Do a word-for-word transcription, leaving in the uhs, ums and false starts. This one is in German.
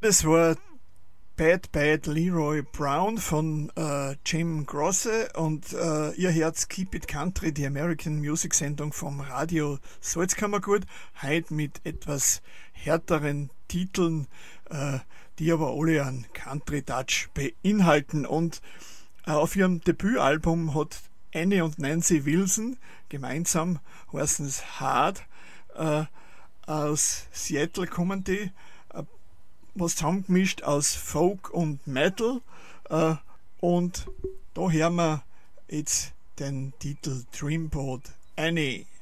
Das war Bad Bad Leroy Brown von äh, Jim Grosse und äh, ihr hört Keep It Country, die American Music Sendung vom Radio Salzkammergut, heute mit etwas härteren Titeln, äh, die aber alle einen Country Touch beinhalten. Und äh, auf ihrem Debütalbum hat Annie und Nancy Wilson gemeinsam, heißen es Hard, äh, aus Seattle kommen die, was zusammengemischt aus Folk und Metal, äh, und da hören wir jetzt den Titel Dreamboat Annie.